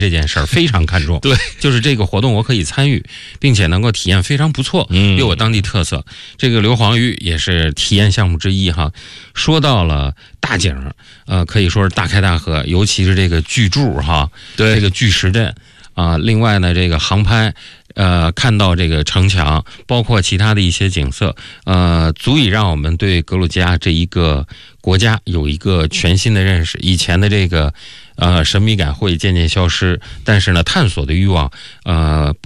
这件事儿非常看重， 对， 就是这个活动我可以参与，并且能够体验非常不错，有我当地特色。这个硫磺浴也是体验项目之一哈。说到了大景，可以说是大开大合，尤其是这个巨柱哈， 对， 这个巨石阵啊，另外呢，这个航拍。看到这个城墙，包括其他的一些景色，足以让我们对格鲁吉亚这一个国家有一个全新的认识。以前的这个神秘感会渐渐消失，但是呢，探索的欲望不